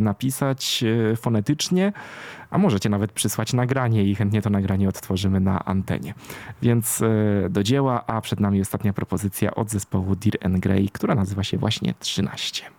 napisać fonetycznie, a możecie nawet przysłać nagranie i chętnie to nagranie odtworzymy na antenie. Więc do dzieła, a przed nami ostatnia propozycja od zespołu Dir en Grey, która nazywa się właśnie 13.